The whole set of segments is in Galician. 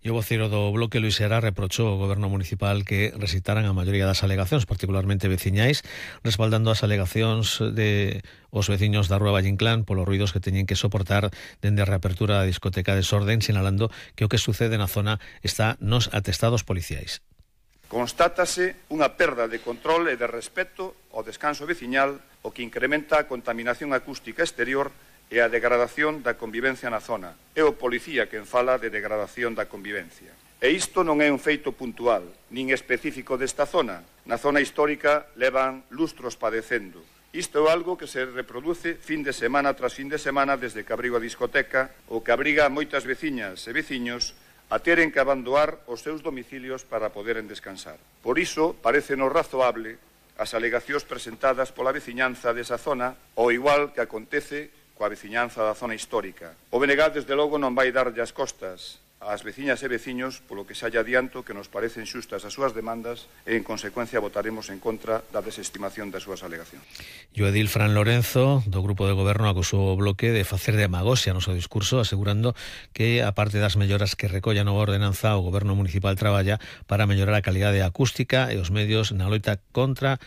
E o voceiro do Bloque, Luís Seara, reprochou ao Goberno municipal que recitaran a maioría das alegacións, particularmente veciñais, respaldando as alegacións de os veciños da Rúa Valle Inclán polos ruidos que teñen que soportar dende a reapertura da discoteca Desorden, sinalando que o que sucede na zona está nos atestados policiais. Constátase unha perda de control e de respeto ao descanso veciñal, o que incrementa a contaminación acústica exterior e a degradación da convivencia na zona. É o policía quen fala de degradación da convivencia. E isto non é un feito puntual, nin específico desta zona. Na zona histórica levan lustros padecendo. Isto é algo que se reproduce fin de semana tras fin de semana desde que abriu a discoteca, o que abriga moitas veciñas e veciños a teren que abandonar os seus domicilios para poderen descansar. Por iso, parécenos razoable as alegacións presentadas pola veciñanza desa zona, ao igual que acontece coa veciñanza da zona histórica. O BNG, desde logo, non vai darlle as costas ás veciñas e veciños, polo que xa lle adianto que nos parecen xustas as súas demandas e, en consecuencia, votaremos en contra da desestimación das súas alegacións. E o edil Fran Lorenzo, do Grupo de Goberno, acusou o Bloque de facer demagoxia no seu discurso, asegurando que, a parte das melloras que recolla a nova ordenanza, o Goberno municipal traballa para mellorar a calidade acústica e os medios na loita contra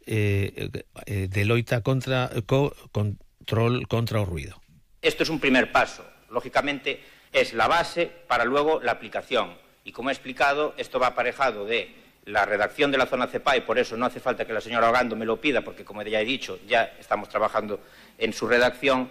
control contra o ruido. Esto es un primer paso. Lógicamente, es la base para luego la aplicación. Y como he explicado, esto va aparejado de la redacción de la zona CEPA y por eso no hace falta que la señora Ogando me lo pida, porque como ya he dicho, ya estamos trabajando en su redacción.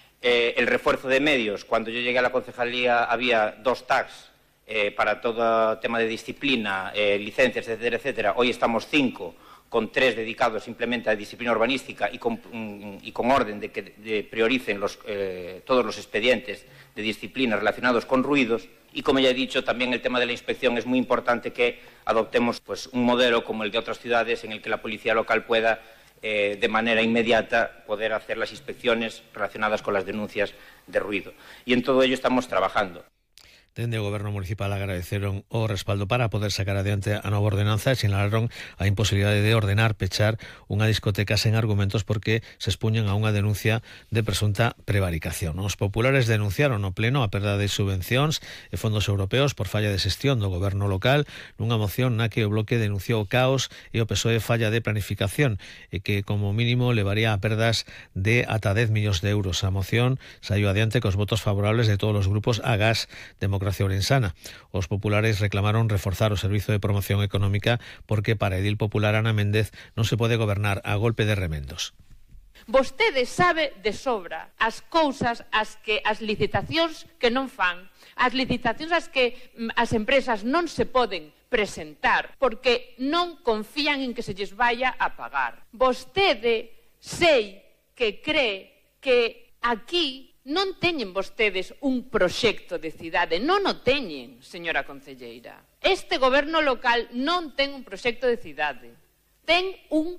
El refuerzo de medios. Cuando yo llegué a la concejalía había 2 tags para todo tema de disciplina, licencias, etcétera, etcétera. Hoy estamos 5, con 3 dedicados simplemente a disciplina urbanística y con orden de que prioricen todos los expedientes de disciplina relacionados con ruidos. Y como ya he dicho, también el tema de la inspección es muy importante que adoptemos un modelo como el de otras ciudades en el que la policía local pueda de manera inmediata poder hacer las inspecciones relacionadas con las denuncias de ruido. Y en todo ello estamos trabajando. Dende o Goberno municipal agradeceron o respaldo para poder sacar adiante a nova ordenanza e sinalaron a imposibilidade de ordenar pechar unha discoteca sen argumentos porque se expuñan a unha denuncia de presunta prevaricación. Os populares denunciaron no pleno a perda de subvencións e fondos europeos por falla de xestión do Goberno local nunha moción na que o Bloque denunciou o caos e o PSOE falla de planificación e que como mínimo levaría a perdas de ata 10 millóns de euros. A moción saiu adiante cos votos favorables de todos os grupos agás Democracia Ourensana. Os populares reclamaron reforzar o servizo de promoción económica porque para a edil popular Ana Méndez non se pode gobernar a golpe de remendos. Vostede sabe de sobra as cousas as licitacións que non fan, as licitacións as que as empresas non se poden presentar porque non confían en que se lles vaya a pagar. Vostede sei que cree que aquí non teñen vostedes un proxecto de cidade, non o teñen, señora concelleira. Este goberno local non ten un proxecto de cidade, ten un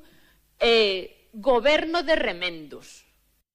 goberno de remendos.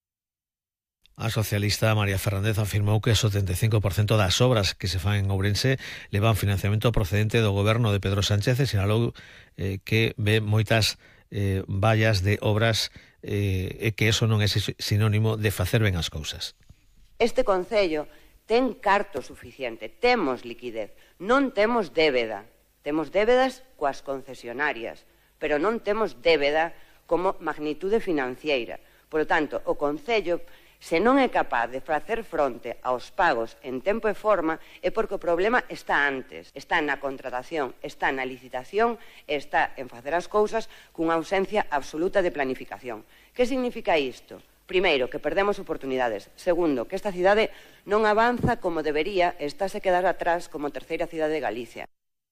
A socialista María Fernández afirmou que o 75% das obras que se fan en Ourense levan financiamento procedente do goberno de Pedro Sánchez e sinalou que ve moitas vallas de obras e que eso non é sinónimo de facer ben as cousas. Este concello ten carto suficiente, temos liquidez, non temos débeda. Temos débedas coas concesionarias, pero non temos débeda como magnitude financiera. Por lo tanto, o concello, se non é capaz de facer fronte aos pagos en tempo e forma, é porque o problema está antes, está na contratación, está na licitación, está en facer as cousas cunha ausencia absoluta de planificación. Que significa isto? Primeiro, que perdemos oportunidades. Segundo, que esta cidade non avanza como debería e estáse a quedar atrás como terceira cidade de Galicia.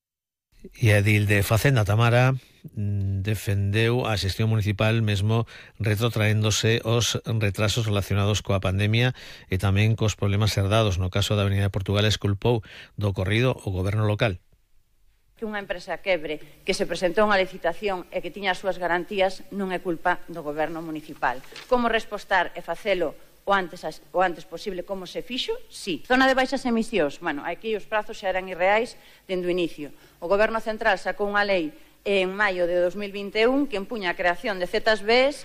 E a edil de Facenda, Tamara, defendeu a xestión municipal mesmo retrotraéndose os retrasos relacionados coa pandemia e tamén cos problemas herdados. No caso da Avenida de Portugal, esculpou do ocorrido o goberno local. Que unha empresa quebre, que se presentou unha licitación e que tiña as súas garantías non é culpa do goberno municipal. Como respostar e facelo o antes posible como se fixo? Sí. Zona de baixas emisións. Bueno, aquí os prazos xa eran irreais dende o inicio. O goberno central sacou unha lei en maio de 2021 que empuña a creación de ZBs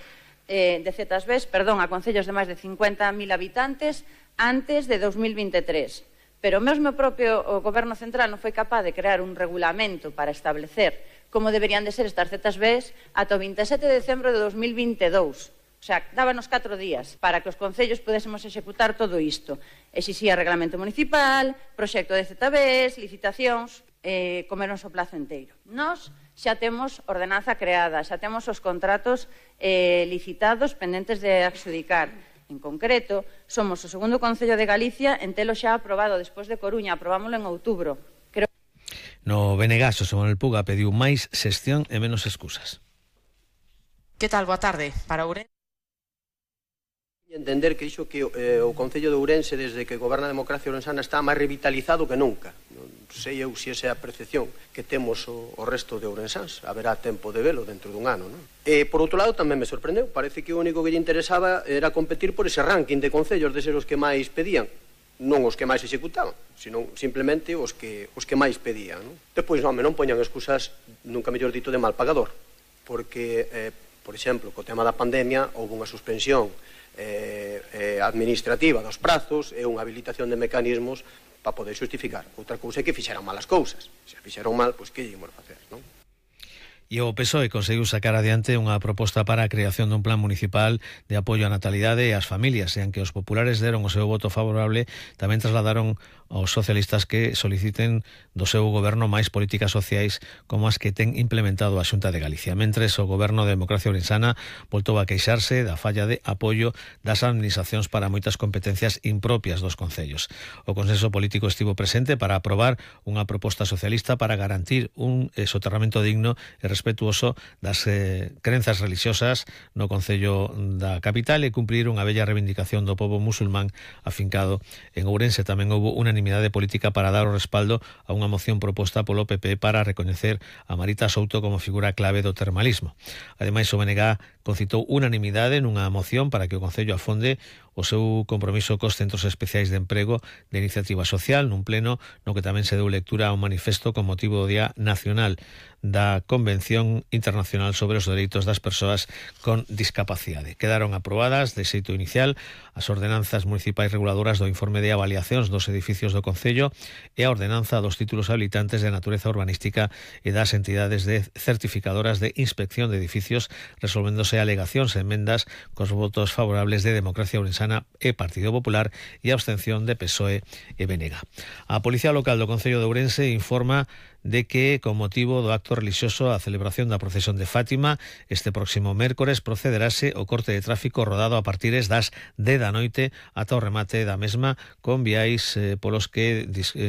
a concellos de máis de 50.000 habitantes antes de 2023. Pero mesmo o propio Goberno Central non foi capaz de crear un regulamento para establecer como deberían de ser estas ZBs ata o 27 de decembro de 2022. O sea, dábanos 4 días para que os concellos pudésemos executar todo isto. Exixía reglamento municipal, proxecto de ZBs, licitacións, comeronse o plazo inteiro. Nós xa temos ordenanza creada, xa temos os contratos licitados pendentes de adxudicar. En concreto, somos o segundo concello de Galicia en telo xa aprobado despois de Coruña, aprobámoslo en outubro. No BNG, Xosé Manuel Puga pediu máis xestión e menos excusas. Que tal? Boa tarde. Para Ourense. Entender que iso que o Concello de Ourense, desde que goberna a democracia ourensana, está máis revitalizado que nunca. Non sei eu se esa é a percepción que temos o resto de ourensáns. Haberá tempo de velo dentro dun ano, non? E, por outro lado, tamén me sorprendeu. Parece que o único que lle interesaba era competir por ese ranking de concellos de ser os que máis pedían. Non os que máis executaban, sino simplemente os que máis pedían, non? Depois, non poñan excusas, nunca mellor dito, de mal pagador. Porque, por exemplo, co tema da pandemia, houve unha suspensión administrativa dos prazos e unha habilitación de mecanismos para poder xustificar. Outra cousa é que fixeran mal as cousas. Se fixeran mal, pois que íamos facer, non? E o PSOE conseguiu sacar adiante unha proposta para a creación dun plan municipal de apoio á natalidade e ás familias, e aunque os populares deron o seu voto favorable, tamén trasladaron aos socialistas que soliciten do seu goberno máis políticas sociais como as que ten implementado a Xunta de Galicia. Mentres, o goberno de Democracia Ourensana voltou a queixarse da falla de apoio das administracións para moitas competencias impropias dos concellos. O Consenso Político estivo presente para aprobar unha proposta socialista para garantir un soterramento digno e respetuoso das crenzas religiosas no Concello da capital e cumprir unha bella reivindicación do pobo musulmán afincado en Ourense. Tamén houve unanimidade política para dar o respaldo a unha moción proposta polo PP para recoñecer a Marita Souto como figura clave do termalismo. Ademais, o BNG concitou unanimidade nunha moción para que o Concello afonde o seu compromiso cos centros especiais de emprego de iniciativa social nun pleno no que tamén se deu lectura a un manifesto con motivo do Día Nacional da Convención Internacional sobre os Dereitos das Persoas con Discapacidade. Quedaron aprobadas de xeito inicial as ordenanzas municipais reguladoras do informe de avaliacións dos edificios do Concello e a ordenanza dos títulos habilitantes de natureza urbanística e das entidades de certificadoras de inspección de edificios, resolvéndose alegacións e emendas cos votos favorables de Democracia Ourensana e Partido Popular e a abstención de PSOE e BNG. A Policía Local do Concello de Ourense informa de que, con motivo do acto religioso a celebración da procesión de Fátima, este próximo mércores procederase o corte de tráfico rodado a partires das 10 da noite ata o remate da mesma con viais polos que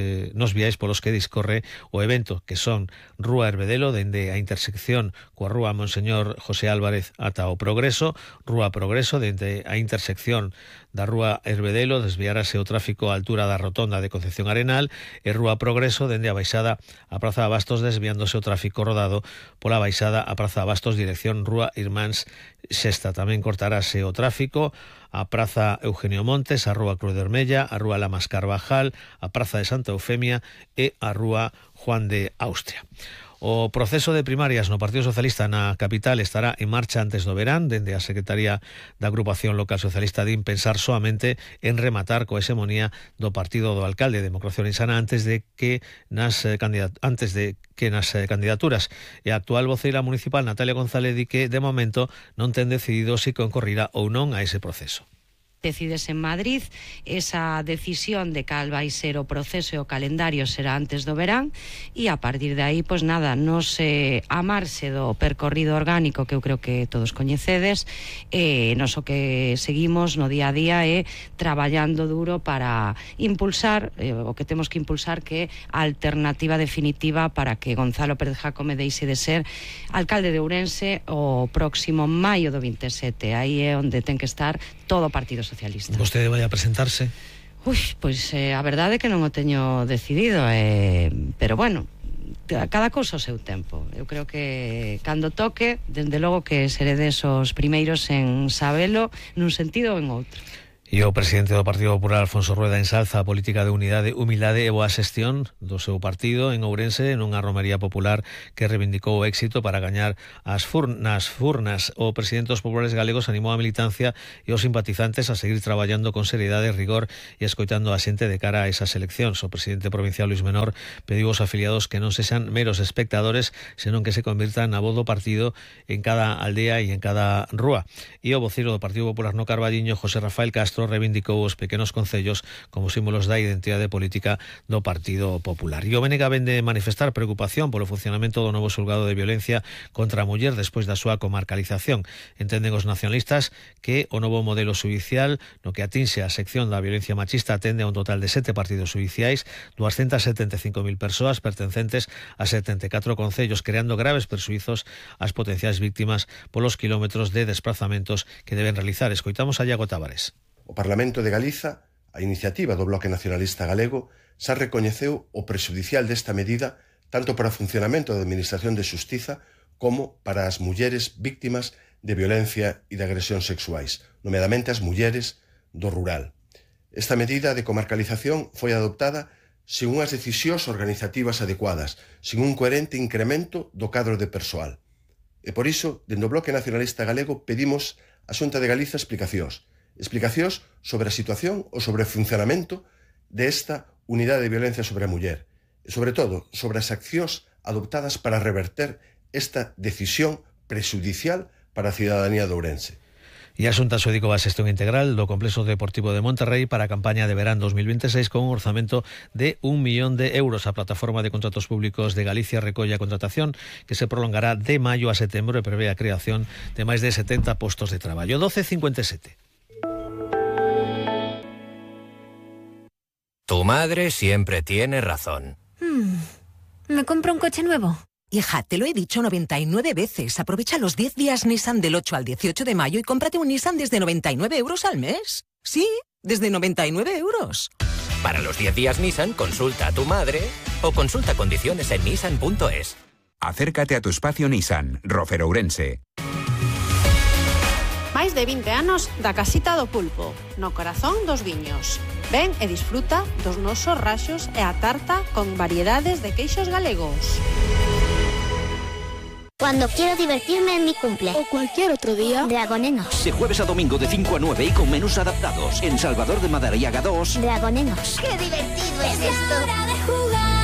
discorre o evento, que son Rúa Herbedelo dende a intersección coa Rúa Monseñor José Álvarez ata o Progreso, Rúa Progreso dende a intersección da Rúa Herbedelo desviarase o tráfico á altura da rotonda de Concepción Arenal e Rúa Progreso dende a baixada a Praza Abastos desviándose o tráfico rodado pola baixada a Praza Abastos dirección Rúa Irmáns Xesta. Tamén cortarase o tráfico a Praza Eugenio Montes, a Rúa Cruz de Ormella, a Rúa Lamas Carvajal, a Praza de Santa Eufemia e a Rúa Juan de Austria. O proceso de primarias no Partido Socialista na capital estará en marcha antes do verán, dende a Secretaría da Agrupación Local Socialista din pensar soamente en rematar coa hexemonía do partido do alcalde de Democracia Ourensana antes de que nas candidaturas. E a actual voceira municipal Natalia González di que de momento non ten decidido se concorrirá ou non a ese proceso. Decides en Madrid, esa decisión de cal vai ser o proceso e o calendario será antes do verán e a partir de aí, pois nada, nos amarse do percorrido orgánico que eu creo que todos coñecedes e nos o que seguimos no día a día é traballando duro para impulsar o que temos que impulsar, que é a alternativa definitiva para que Gonzalo Pérez Jácome deixe de ser alcalde de Ourense o próximo maio do 27. Aí é onde ten que estar todo o Partido Socialista. Vostede vai a presentarse? Pois a verdade é que non o teño decidido, pero bueno, cada cousa o seu tempo. Eu creo que cando toque, dende logo que seredes os primeiros en sabelo nun sentido ou en outro. E o presidente do Partido Popular, Alfonso Rueda, ensalza a política de unidade, humildade e boa xestión do seu partido en Ourense nunha romería popular que reivindicou o éxito para gañar nas furnas. O presidente dos populares galegos animou a militancia e os simpatizantes a seguir traballando con seriedade, rigor e escoitando a xente de cara a esas eleccións. O presidente provincial Luis Menor pediu aos afiliados que non sexan meros espectadores, senón que se convirtan na voz do partido en cada aldea e en cada rúa. E o vocero do Partido Popular no Carballiño, José Rafael Castro, reivindicou os pequenos concellos como símbolos da identidade política do Partido Popular. E o BNG vén de manifestar preocupación polo funcionamento do novo xulgado de violencia contra a muller despois da súa comarcalización. Entenden os nacionalistas que o novo modelo xudicial no que atinxe a sección da violencia machista atende a un total de 7 partidos xudiciais, 275.000 persoas pertencentes a 74 concellos, creando graves perxuizos ás potenciais víctimas polos kilómetros de desplazamentos que deben realizar. Escoitamos a Iago Tavares. O Parlamento de Galiza, a iniciativa do Bloque Nacionalista Galego, xa recoñeceu o prexudicial desta medida tanto para o funcionamento da Administración de Xustiza como para as mulleres víctimas de violencia e de agresións sexuais, nomeadamente as mulleres do rural. Esta medida de comarcalización foi adoptada sen unhas decisións organizativas adecuadas, sen un coherente incremento do cadro de persoal. E por iso, dende o Bloque Nacionalista Galego, pedimos á Xunta de Galiza explicacións sobre a situación ou sobre o funcionamento desta unidade de violencia sobre a muller e, sobre todo, sobre as accións adoptadas para reverter esta decisión prexudicial para a cidadanía de Ourense. E a Xunta xudicou a xestión integral do Complexo Deportivo de Monterrey para a campaña de verán 2026 con un orzamento de 1 millón de euros. A plataforma de contratos públicos de Galicia recolle a contratación que se prolongará de maio a setembro e prevé a creación de máis de 70 postos de traballo. 12:57. Tu madre siempre tiene razón. ¿Me compro un coche nuevo? Hija, te lo he dicho 99 veces. Aprovecha los 10 días Nissan del 8 al 18 de mayo y cómprate un Nissan desde 99 euros al mes. Sí, desde 99 euros. Para los 10 días Nissan, consulta a tu madre o consulta condiciones en nissan.es. Acércate a tu espacio Nissan, Rofer Ourense. Máis de 20 anos da Casita do Pulpo, no corazón dos viños. Ven e disfruta dos nosos raxos e a tarta con variedades de queixos galegos. Cuando quiero divertirme en mi cumple. O cualquier otro día. Dragonenos. De jueves a domingo de 5 a 9 y con menús adaptados. En Salvador de Madariaga 2. Dragonenos. ¡Qué divertido es esto! ¡Hora de jugar!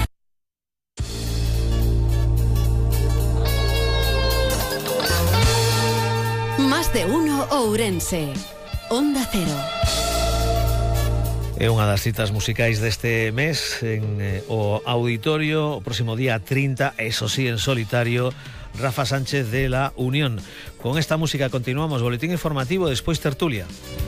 Más de uno Ourense. Onda Cero. É unha das citas musicais deste mes en o auditorio o próximo día 30, eso sí, en solitario, Rafa Sánchez de La Unión. Con esta música continuamos, boletín informativo, despois tertulia.